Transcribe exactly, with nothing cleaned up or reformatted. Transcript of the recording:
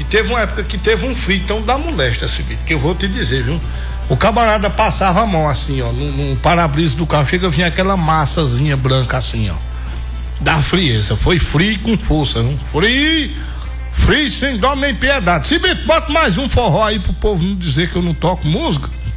teve uma época que teve um frio, então dá molesta, Cibite, que eu vou te dizer, viu? O camarada passava a mão assim, ó, no, no para-brisa do carro, chega a vir aquela massazinha branca assim, ó. Da frieza, foi frio com força, viu? Frio, frio sem dó nem piedade. Cibite, bota mais um forró aí pro povo não dizer que eu não toco música.